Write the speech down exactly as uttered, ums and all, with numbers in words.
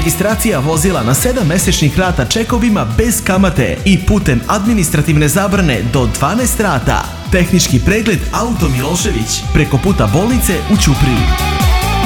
registracija vozila na sedam mesečnih rata čekovima bez kamate i putem administrativne zabrane do dvanaest rata. Tehnički pregled Auto Milošević preko puta bolnice u Ćupriji.